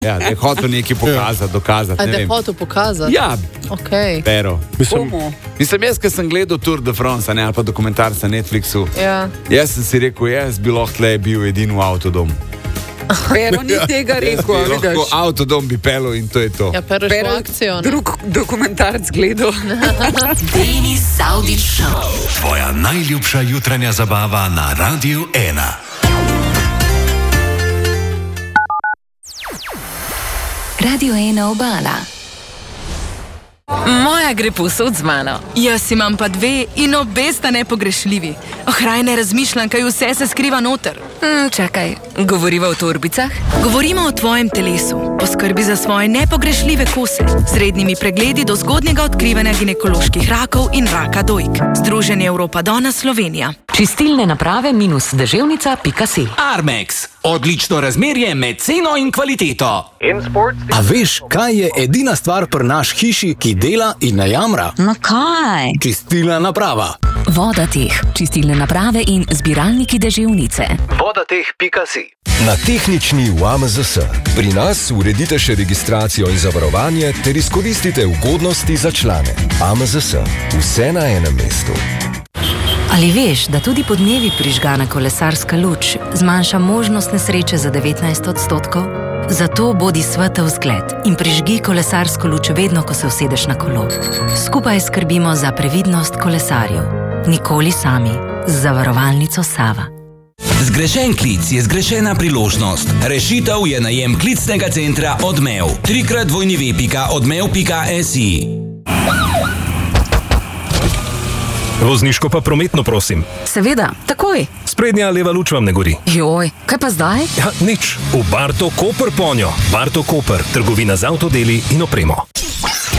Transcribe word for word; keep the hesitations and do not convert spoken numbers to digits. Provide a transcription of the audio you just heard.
Ja, da je hotel nekaj pokazati, dokazati. A Ne da je vem. hotel pokazati? Ja, Okay. pero. Mislim, Mislim, jaz, ki sem gledal Tour de France, ne, ali pa dokumentarca na Netflixu, Ja. jaz sem si rekel, jaz bi lahko tle bil edin v avtodom. Pero ni tega rekel, a Lahko vidiš. avtodom bi pelil in to je to. Ja, pero je Pero šlo akcijo. ne? drug dokumentarc gledal. Denis Saudić Show. Tvoja najljubša jutranja zabava na Radiu ena. Radio ena Obala. Moja gre povsod z mano. Jaz imam pa dve in obe sta nepogrešljivi. Ohraj ne razmišljam, kaj vse se skriva noter. Hm, čakaj, govoriva o torbicah? Govorimo o tvojem telesu. Poskrbi za svoje nepogrešljive kose. S rednimi pregledi do zgodnjega odkrivanja ginekoloških rakov in raka dojk. Združenje Evropa Dona Slovenija. Čistilne naprave minus deževnica pika si. Armex. Odlično razmerje med ceno in kvaliteto. A veš, kaj je edina stvar pri naš hiši, ki dela in ne jamra? No kaj? Čistilna naprava. Vodateh, čistilne naprave in zbiralniki deževnice. vodateh pika si. Na tehnični v A M Z S. Pri nas uredite še registracijo in zavarovanje ter izkoristite ugodnosti za člane. A M Z S. Vse na enem mestu. Ali veš, da tudi podnevi prižgana kolesarska luč zmanjša možnost nesreče za devetnajst odstotkov? Zato bodi svetel zgled in prižgi kolesarsko luč vedno, ko se usedeš na kolo. Skupaj skrbimo za previdnost kolesarjev. Nikoli sami. Z zavarovalnico Sava. Zgrešen klic je zgrešena priložnost. Rešitev je najem klicnega centra Odmev. Trikrat dvojni ve pika odmev pika si. Vozniško pa prometno, prosim. Seveda, takoj. Sprednja leva luč vam ne gori. Joj, kaj pa zdaj? Ja, nič. V Barto Koper ponjo. Barto Koper, trgovina z avtodeli in opremo.